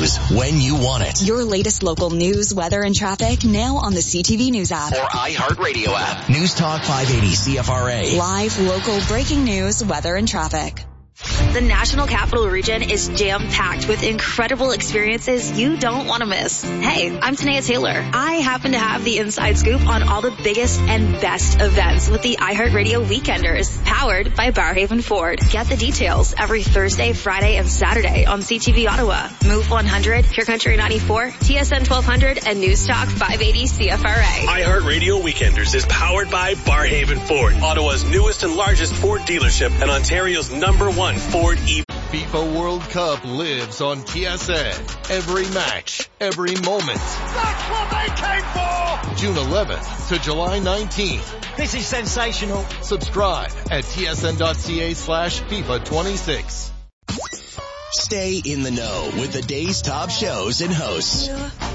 news when you want it. Your latest local news, weather, and traffic now on the CTV News app. Or iHeartRadio app. News Talk 580 CFRA. Live, local, breaking news, weather, and traffic. The National Capital Region is jam-packed with incredible experiences you don't want to miss. Hey, I'm Tanea Taylor. I happen to have the inside scoop on all the biggest and best events with the iHeartRadio Weekenders, powered by Barrhaven Ford. Get the details every Thursday, Friday, and Saturday on CTV Ottawa, Move 100, Pure Country 94, TSN 1200, and News Talk 580 CFRA. iHeartRadio Weekenders is powered by Barrhaven Ford, Ottawa's newest and largest Ford dealership and Ontario's #1 Ford FIFA World Cup lives on TSN. Every match, every moment. That's what they came for! June 11th to July 19th. This is sensational. Subscribe at tsn.ca/FIFA26. Stay in the know with the day's top shows and hosts.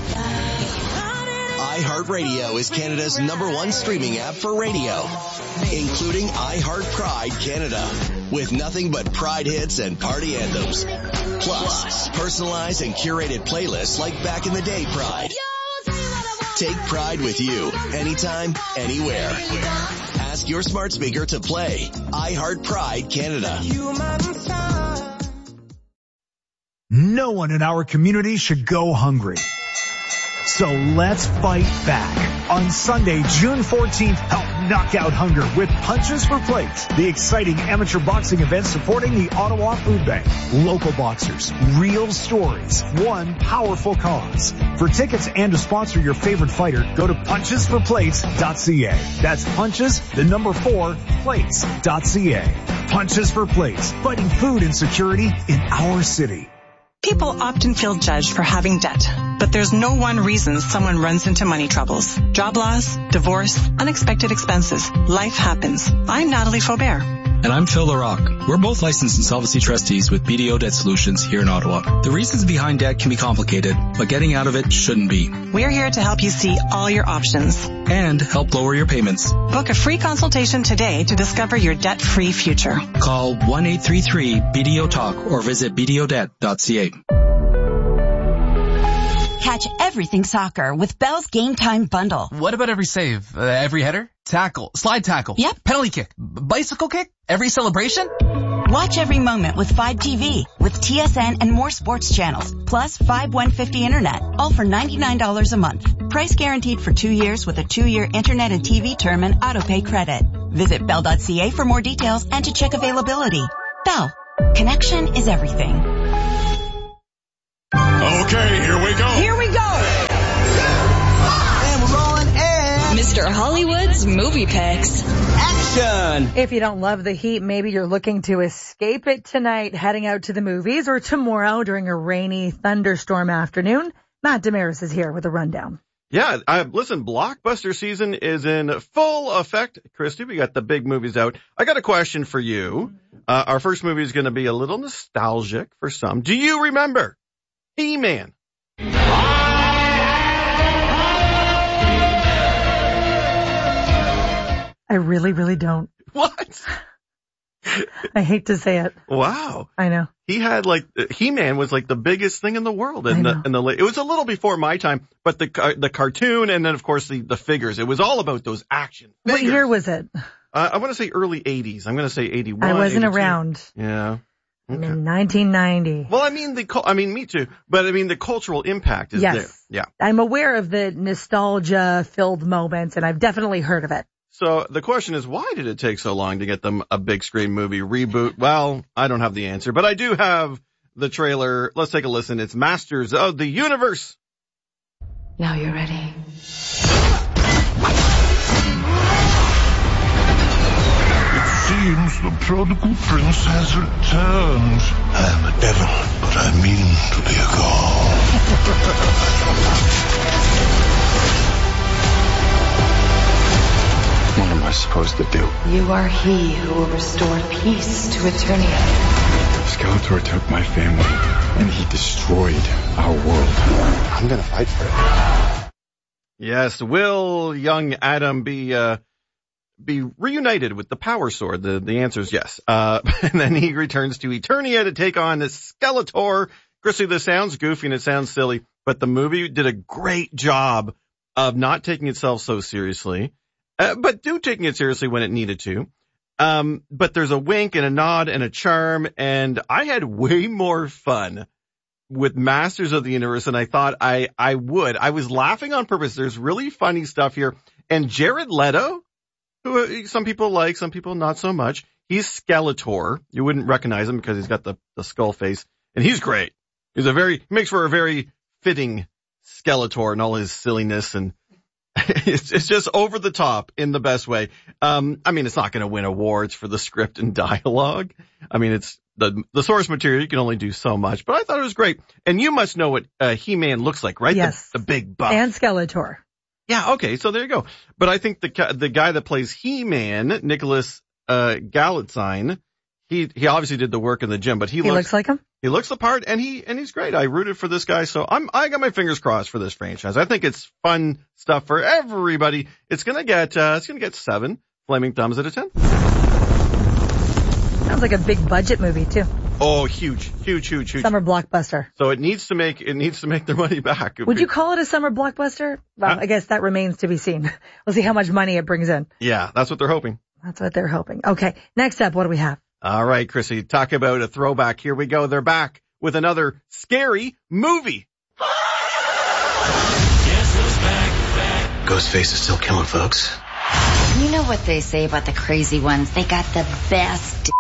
iHeartRadio is Canada's #1 streaming app for radio, including iHeart Pride Canada, with nothing but Pride hits and party anthems. Plus, personalized and curated playlists like Back in the Day Pride. Take Pride with you, anytime, anywhere. Ask your smart speaker to play iHeart Pride Canada. No one in our community should go hungry. So let's fight back. On Sunday, June 14th, help knock out hunger with Punches for Plates, the exciting amateur boxing event supporting the Ottawa Food Bank. Local boxers, real stories, one powerful cause. For tickets and to sponsor your favorite fighter, go to punchesforplates.ca. That's punches, 4, plates.ca. Punches for Plates, fighting food insecurity in our city. People often feel judged for having debt, but there's no one reason someone runs into money troubles. Job loss, divorce, unexpected expenses. Life happens. I'm Natalie Faubert. And I'm Phil LaRock. We're both licensed insolvency trustees with BDO Debt Solutions here in Ottawa. The reasons behind debt can be complicated, but getting out of it shouldn't be. We're here to help you see all your options. And help lower your payments. Book a free consultation today to discover your debt-free future. Call 1-833-BDO-TALK or visit bdodebt.ca. Catch everything soccer with Bell's Game Time Bundle. What about every save? Every header? Tackle? Slide tackle? Yep. Penalty kick? Bicycle kick? Every celebration? Watch every moment with 5TV, with TSN and more sports channels, plus 5150 internet, all for $99 a month. Price guaranteed for 2 years with a 2-year internet and TV term and autopay credit. Visit bell.ca for more details and to check availability. Bell. Connection is everything. Okay, here we go. Here we go. And we're rolling and Mr. Hollywood's movie picks. action. If you don't love the heat, maybe you're looking to escape it tonight, heading out to the movies, or tomorrow during a rainy thunderstorm afternoon. Matt Damaris is here with a rundown. Yeah, listen, blockbuster season is in full effect. Christy, we got the big movies out. I got a question for you. Our first movie is going to be a little nostalgic for some. Do you remember He-Man? I really, really don't. What? I hate to say it. Wow. I know. He had He-Man was like the biggest thing in the world it was a little before my time, but the cartoon and then of course the figures, it was all about those action figures. What year was it? I want to say early 80s. I'm going to say 81. I wasn't 82. around. Yeah. Okay. In 1990. Well, me too. But the cultural impact is there. Yeah. I'm aware of the nostalgia-filled moments, and I've definitely heard of it. So the question is, why did it take so long to get them a big screen movie reboot? Well, I don't have the answer, but I do have the trailer. Let's take a listen. It's Masters of the Universe. Now you're ready. Seems the prodigal prince has returned. I am a devil, but I mean to be a god. What am I supposed to do? You are he who will restore peace to Eternia. Skeletor took my family, and he destroyed our world. I'm gonna fight for it. Yes, will young Adam be reunited with the Power Sword? The answer is yes. And then he returns to Eternia to take on Skeletor Chrissy, this sounds goofy and it sounds silly, but the movie did a great job of not taking itself so seriously, but taking it seriously when it needed to. But there's a wink and a nod and a charm, and I had way more fun with Masters of the Universe than I thought I would. I was laughing on purpose. There's really funny stuff here. And Jared Leto, who some people like, some people not so much, he's Skeletor. You wouldn't recognize him because he's got the skull face, and he's great. He makes for a very fitting Skeletor and all his silliness, and it's just over the top in the best way. I mean, it's not going to win awards for the script and dialogue. I mean, it's the source material. You can only do so much, but I thought it was great. And you must know what He-Man looks like, right? Yes. The big buff. And Skeletor. Yeah. Okay. So there you go. But I think the guy that plays He-Man, Nicholas Galitzine, he obviously did the work in the gym, but he looks like him. He looks the part, and he's great. I rooted for this guy, so I got my fingers crossed for this franchise. I think it's fun stuff for everybody. It's gonna get 7 flaming thumbs out of 10. Sounds like a big budget movie too. Oh, huge. Summer blockbuster. So it needs to make their money back. Would you call it a summer blockbuster? Well, I guess that remains to be seen. We'll see how much money it brings in. Yeah, that's what they're hoping. Okay, next up, what do we have? All right, Chrissy, talk about a throwback. Here we go. They're back with another scary movie. Ghostface is still killing folks. You know what they say about the crazy ones? They got the best.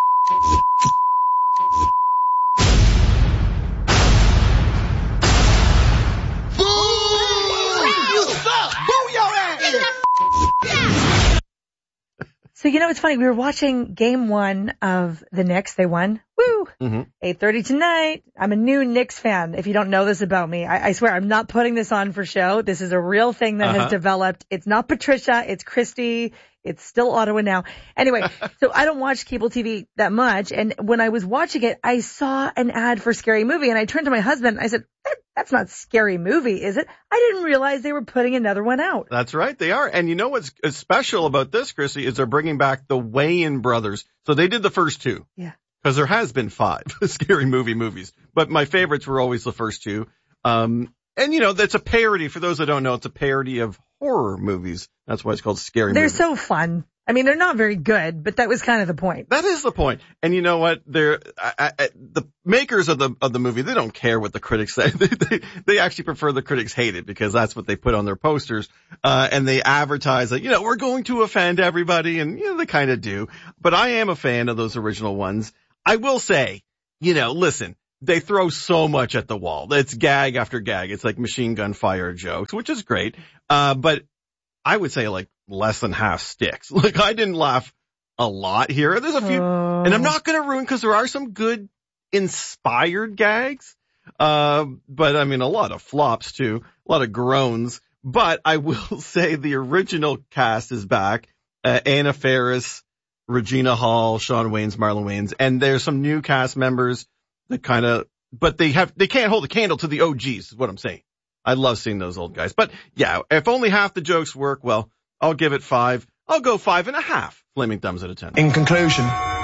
So, it's funny. We were watching game 1 of the Knicks. They won. Woo! 8:30 tonight. I'm a new Knicks fan. If you don't know this about me, I swear I'm not putting this on for show. This is a real thing that has developed. It's not Patricia. It's Christy. It's still Ottawa now. Anyway, so I don't watch cable TV that much. And when I was watching it, I saw an ad for Scary Movie. And I turned to my husband and I said, that's not Scary Movie, is it? I didn't realize they were putting another one out. That's right. They are. And you know what's special about this, Chrissy, is they're bringing back the Wayans brothers. So they did the first 2. Yeah. Because there has been 5 Scary Movie movies. But my favorites were always the first 2. And that's a parody. For those that don't know, it's a parody of horror movies. That's why it's called Scary Movie. They're so fun. I mean, they're not very good, but that was kind of the point. That is the point. And you know what? The makers of the movie, they don't care what the critics say. They actually prefer the critics hate it because that's what they put on their posters. And they advertise that, we're going to offend everybody. And, they kind of do. But I am a fan of those original ones. I will say, listen, they throw so much at the wall. It's gag after gag. It's like machine gun fire jokes, which is great. But I would say like less than half sticks. Like I didn't laugh a lot here. There's a few, and I'm not going to ruin because there are some good inspired gags. But I mean, a lot of flops too, a lot of groans. But I will say the original cast is back. Anna Faris, Regina Hall, Shawn Wayans, Marlon Wayans, and there's some new cast members that but they can't hold a candle to the OGs is what I'm saying. I love seeing those old guys. But yeah, if only half the jokes work, well, I'll give it 5. I'll go 5.5 flaming thumbs out of 10. In conclusion.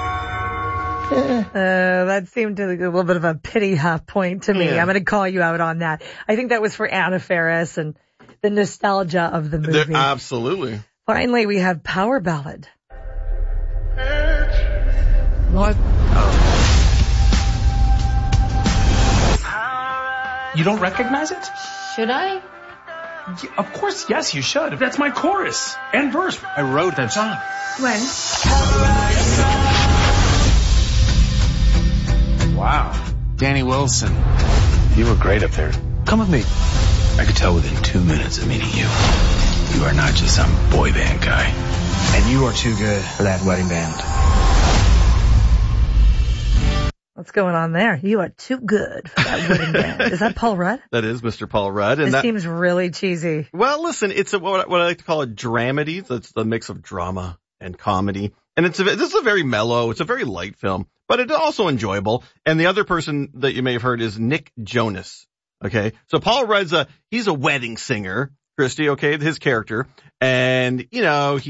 That seemed a little bit of a pity point to me. Yeah. I'm going to call you out on that. I think that was for Anna Faris and the nostalgia of the movie. Absolutely. Finally, we have Power Ballad. What? You don't recognize it? Should I? Yeah, of course, yes, you should. That's my chorus and verse. I wrote that song. When? Wow. Danny Wilson. You were great up there. Come with me. I could tell within 2 minutes of meeting you, you are not just some boy band guy. And you are too good for that wedding band. What's going on there? You are too good for that wedding band. Is that Paul Rudd? That is Mr. Paul Rudd. And this seems really cheesy. Well, listen, it's what I like to call a dramedy. It's the mix of drama and comedy. And this is a very mellow, it's a very light film, but it's also enjoyable. And the other person that you may have heard is Nick Jonas. Okay. So Paul Rudd's he's a wedding singer, Christy, okay, his character. And, he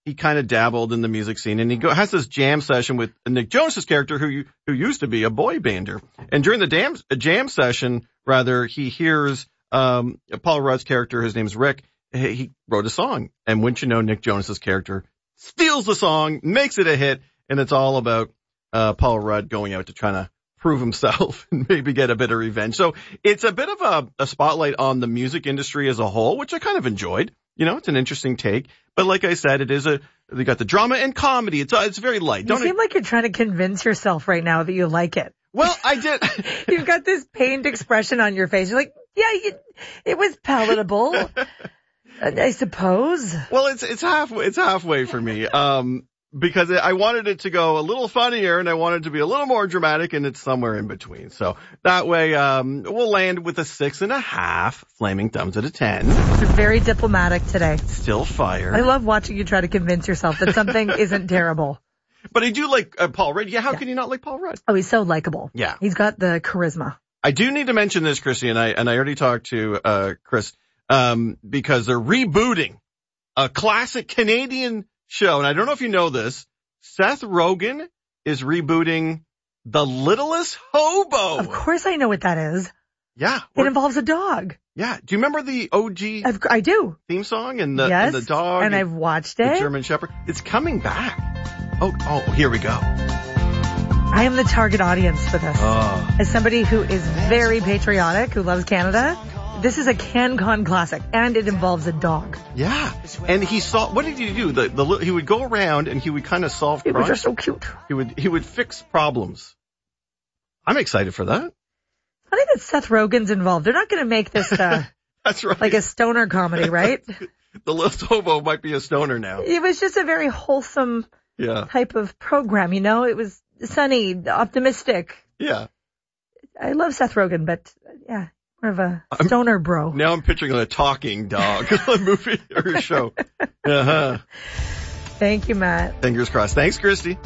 he kind of dabbled in the music scene, and he has this jam session with Nick Jonas's character, who used to be a boy bander. And during the jam session, he hears Paul Rudd's character, his name's Rick, he wrote a song. And wouldn't you know, Nick Jonas's character steals the song, makes it a hit, and it's all about Paul Rudd going out to try to prove himself and maybe get a bit of revenge. So it's a bit of a spotlight on the music industry as a whole, which I kind of enjoyed. It's an interesting take. But like I said, they got the drama and comedy. It's very light. You seem like you're trying to convince yourself right now that you like it. Well, I did. You've got this pained expression on your face. You're like, yeah, it was palatable. I suppose. Well, it's halfway for me. Because I wanted it to go a little funnier and I wanted it to be a little more dramatic, and it's somewhere in between. So that way, we'll land with a 6.5 flaming thumbs out of 10. You're very diplomatic today. Still fire. I love watching you try to convince yourself that something isn't terrible. But I do like Paul Rudd. Yeah, how can you not like Paul Rudd? Oh, he's so likable. Yeah. He's got the charisma. I do need to mention this, Chrissy, and I already talked to Chris, because they're rebooting a classic Canadian show, and I don't know if you know this, Seth Rogen is rebooting The Littlest Hobo. Of course I know what that is. Yeah. It involves a dog. Yeah. Do you remember the OG I do. theme song and the, yes, and the dog? And I've watched it. The German Shepherd. It's coming back. Oh, here we go. I am the target audience for this. Oh. As somebody who is very patriotic, who loves Canada, this is a CanCon classic, and it involves a dog. Yeah. And what did he do? He would go around and he would kind of solve crimes. It was just so cute. He would fix problems. I'm excited for that. Funny that Seth Rogen's involved. They're not going to make this, that's right, like a stoner comedy, right? The Littlest Hobo might be a stoner now. It was just a very wholesome type of program, It was sunny, optimistic. Yeah. I love Seth Rogen, but yeah. More of a stoner bro. Now I'm picturing a talking dog movie or a show. Uh-huh. Thank you, Matt. Fingers crossed. Thanks, Christy.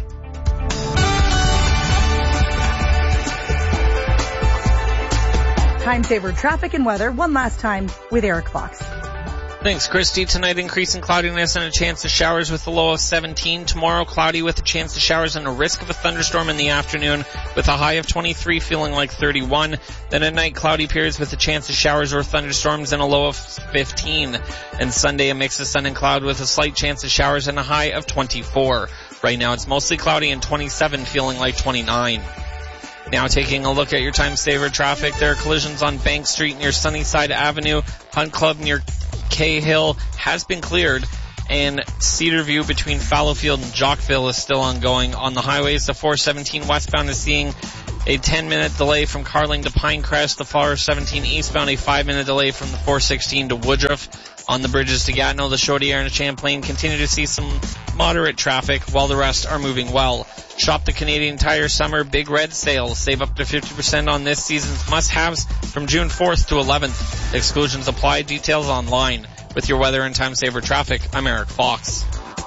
Time saver traffic and weather one last time with Eric Fox. Thanks, Christy. Tonight, increasing cloudiness and a chance of showers with a low of 17. Tomorrow, cloudy with a chance of showers and a risk of a thunderstorm in the afternoon with a high of 23, feeling like 31. Then at night, cloudy periods with a chance of showers or thunderstorms and a low of 15. And Sunday, a mix of sun and cloud with a slight chance of showers and a high of 24. Right now, it's mostly cloudy and 27, feeling like 29. Now taking a look at your time saver traffic, there are collisions on Bank Street near Sunnyside Avenue. Hunt Club near Cahill has been cleared, and Cedar View between Fallowfield and Jockville is still ongoing. On the highways, the 417 westbound is seeing a 10-minute delay from Carling to Pinecrest. The 417 eastbound, a 5-minute delay from the 416 to Woodruff. On the bridges to Gatineau, the Chaudière and Champlain continue to see some moderate traffic, while the rest are moving well. Shop the Canadian Tire Summer Big Red Sale. Save up to 50% on this season's must-haves from June 4th to 11th. Exclusions apply. Details online. With your weather and time saver traffic, I'm Eric Fox.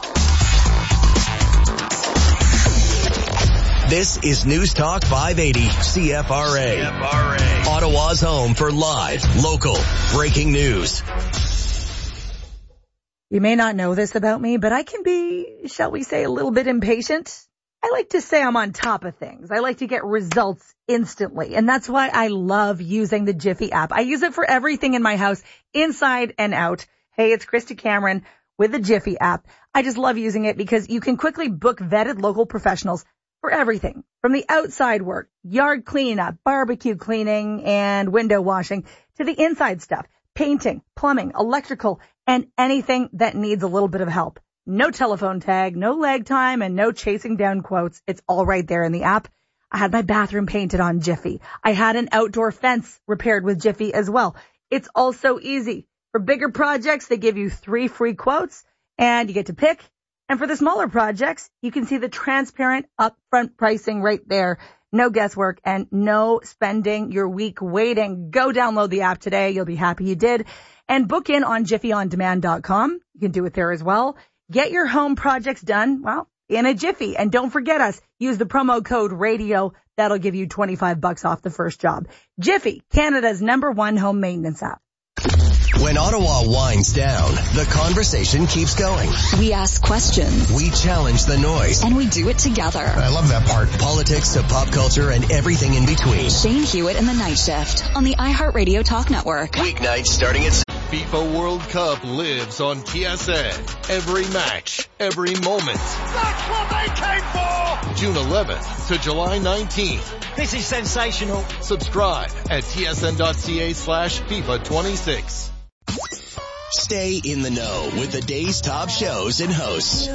This is News Talk 580 CFRA. Ottawa's home for live, local, breaking news. You may not know this about me, but I can be, shall we say, a little bit impatient. I like to say I'm on top of things. I like to get results instantly, and that's why I love using the Jiffy app. I use it for everything in my house, inside and out. Hey, it's Christy Cameron with the Jiffy app. I just love using it because you can quickly book vetted local professionals for everything, from the outside work, yard cleanup, barbecue cleaning, and window washing, to the inside stuff, painting, plumbing, electrical, and anything that needs a little bit of help. No telephone tag, no lag time, and no chasing down quotes. It's all right there in the app. I had my bathroom painted on Jiffy. I had an outdoor fence repaired with Jiffy as well. It's all so easy. For bigger projects, they give you 3 free quotes, and you get to pick. And for the smaller projects, you can see the transparent upfront pricing right there. No guesswork and no spending your week waiting. Go download the app today. You'll be happy you did. And book in on jiffyondemand.com. You can do it there as well. Get your home projects done, well, in a jiffy. And don't forget us. Use the promo code RADIO. That'll give you $25 off the first job. Jiffy, Canada's #1 home maintenance app. When Ottawa winds down, the conversation keeps going. We ask questions. We challenge the noise. And we do it together. I love that part. Politics to pop culture and everything in between. Shane Hewitt and the Night Shift on the iHeartRadio Talk Network. Weeknights starting at FIFA World Cup lives on TSN. Every match, every moment. That's what they came for! June 11th to July 19th. This is sensational. Subscribe at tsn.ca/FIFA26. Stay in the know with the day's top shows and hosts.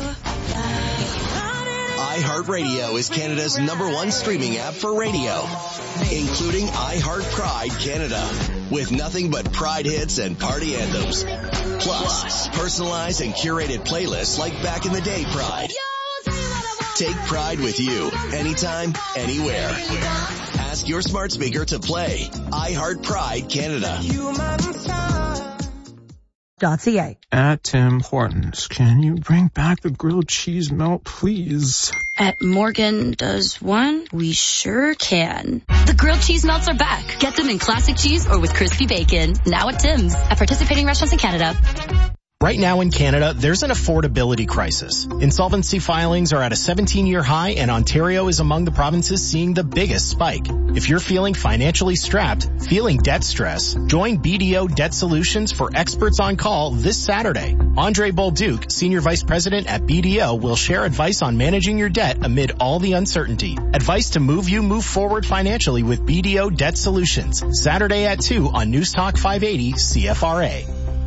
iHeartRadio is Canada's #1 streaming app for radio, including iHeart Pride Canada, with nothing but Pride hits and party anthems. Plus, personalized and curated playlists like Back in the Day Pride. Take Pride with you, anytime, anywhere. Ask your smart speaker to play iHeart Pride Canada. .ca. At Tim Hortons, can you bring back the grilled cheese melt, please? At Morgan Does One, we sure can. The grilled cheese melts are back. Get them in classic cheese or with crispy bacon. Now at Tim's. At participating restaurants in Canada. Right now in Canada, there's an affordability crisis. Insolvency filings are at a 17-year high, and Ontario is among the provinces seeing the biggest spike. If you're feeling financially strapped, feeling debt stress, join BDO Debt Solutions for experts on call this Saturday. Andre Bolduc, Senior Vice President at BDO, will share advice on managing your debt amid all the uncertainty. Advice to move forward financially with BDO Debt Solutions. Saturday at 2 on News Talk 580 CFRA.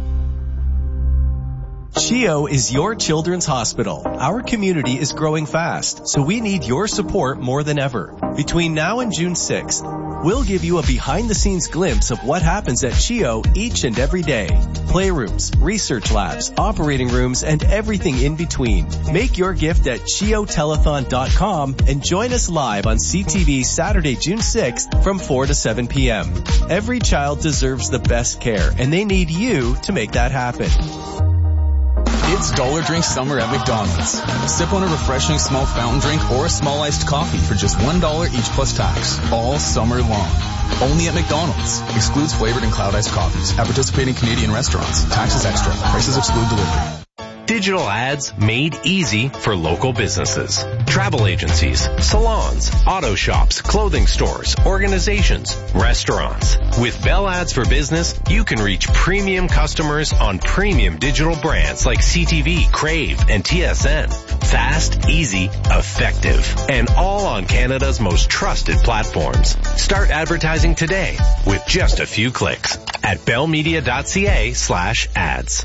CHEO is your children's hospital. Our community is growing fast, so we need your support more than ever. Between now and June 6th, we'll give you a behind-the-scenes glimpse of what happens at CHEO each and every day. Playrooms, research labs, operating rooms, and everything in between. Make your gift at CHEOtelethon.com and join us live on CTV Saturday, June 6th from 4 to 7 p.m. Every child deserves the best care, and they need you to make that happen. It's Dollar Drink Summer at McDonald's. Sip on a refreshing small fountain drink or a small iced coffee for just $1 each plus tax, all summer long. Only at McDonald's. Excludes flavored and cloud iced coffees. At participating Canadian restaurants. Taxes extra. Prices exclude delivery. Digital ads made easy for local businesses. Travel agencies, salons, auto shops, clothing stores, organizations, restaurants. With Bell Ads for Business, you can reach premium customers on premium digital brands like CTV, Crave, and TSN. Fast, easy, effective, and all on Canada's most trusted platforms. Start advertising today with just a few clicks at bellmedia.ca/ads.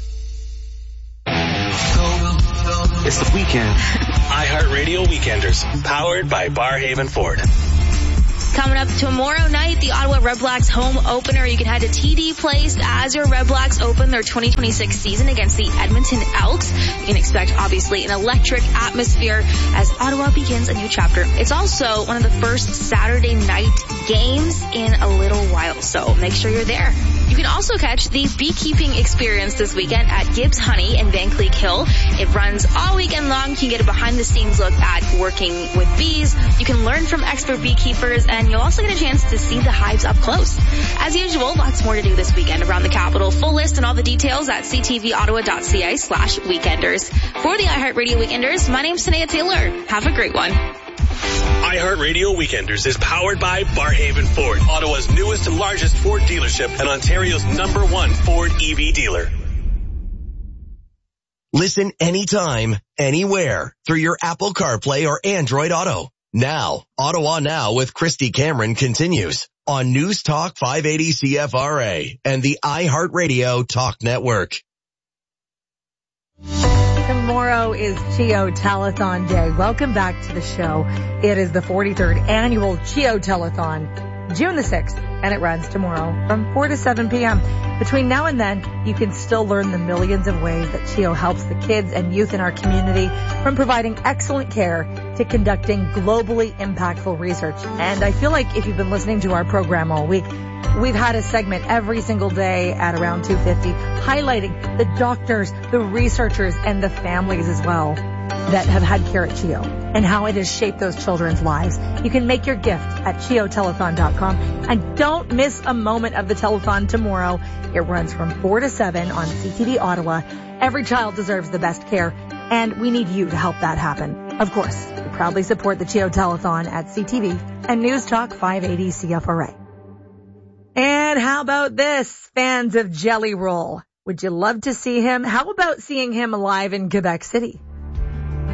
It's the weekend. iHeartRadio Weekenders, powered by Barhaven Ford. Coming up tomorrow night, the Ottawa Redblacks home opener. You can head to TD Place as your Redblacks open their 2026 season against the Edmonton Elks. You can expect, obviously, an electric atmosphere as Ottawa begins a new chapter. It's also one of the first Saturday night games in a little while, so make sure you're there. You can also catch the beekeeping experience this weekend at Gibbs Honey in Van Cleek Hill. It runs all weekend long. You can get a behind-the-scenes look at working with bees. You can learn from expert beekeepers, and you'll also get a chance to see the hives up close. As usual, lots more to do this weekend around the capital. Full list and all the details at ctvottawa.ca/weekenders. For the iHeartRadio Weekenders, my name's Sanaya Taylor. Have a great one. iHeartRadio Weekenders is powered by Barhaven Ford, Ottawa's newest and largest Ford dealership and Ontario's #1 Ford EV dealer. Listen anytime, anywhere through your Apple CarPlay or Android Auto. Now, Ottawa Now with Christy Cameron continues on News Talk 580 CFRA and the iHeartRadio Talk Network. Tomorrow is CHEO Telethon Day. Welcome back to the show. It is the 43rd annual CHEO Telethon, June the 6th, and it runs tomorrow from 4 to 7 p.m. Between now and then, you can still learn the millions of ways that CHEO helps the kids and youth in our community, from providing excellent care to conducting globally impactful research. And I feel like if you've been listening to our program all week, we've had a segment every single day at around 2:50 highlighting the doctors, the researchers, and the families as well. that have had care at CHEO and how it has shaped those children's lives. You can make your gift at CHEOtelethon.com. And don't miss a moment of the telethon tomorrow. It runs from 4 to 7 on CTV Ottawa. Every child deserves the best care, and we need you to help that happen. Of course, we proudly support the CHEO Telethon at CTV and News Talk 580 CFRA. And how about this, fans of Jelly Roll? Would you love to see him? How about seeing him live in Quebec City?